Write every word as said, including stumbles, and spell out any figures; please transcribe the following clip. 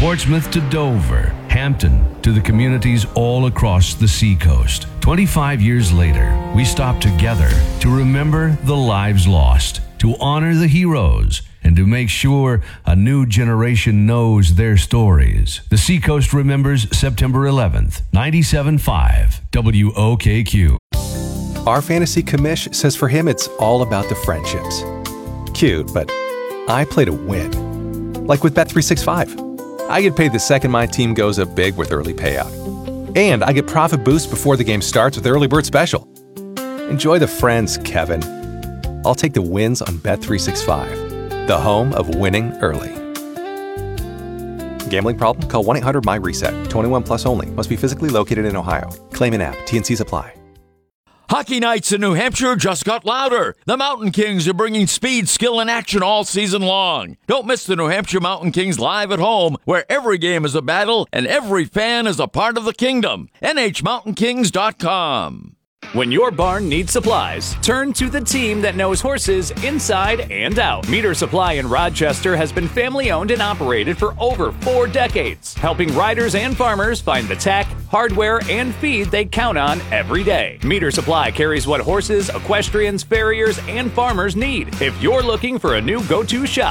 Portsmouth to Dover, Hampton to the communities all across the seacoast. twenty-five years later, we stop together to remember the lives lost, to honor the heroes, and to make sure a new generation knows their stories. The Seacoast remembers September eleventh, ninety-seven point five W O K Q. Our fantasy commish says for him it's all about the friendships. Cute, but I play to win. Like with Bet three sixty-five. I get paid the second my team goes up big with early payout. And I get profit boost before the game starts with Early Bird Special. Enjoy the friends, Kevin. I'll take the wins on Bet three sixty-five, the home of winning early. Gambling problem? Call one eight hundred M Y reset. twenty-one plus only. Must be physically located in Ohio. Claim in app. T N Cs apply. Hockey nights in New Hampshire just got louder. The Mountain Kings are bringing speed, skill, and action all season long. Don't miss the New Hampshire Mountain Kings live at home, where every game is a battle and every fan is a part of the kingdom. N H mountain kings dot com. When your barn needs supplies, turn to the team that knows horses inside and out. Meter Supply in Rochester has been family-owned and operated for over four decades, helping riders and farmers find the tack, hardware, and feed they count on every day. Meter Supply carries what horses, equestrians, farriers, and farmers need. If you're looking for a new go-to shop,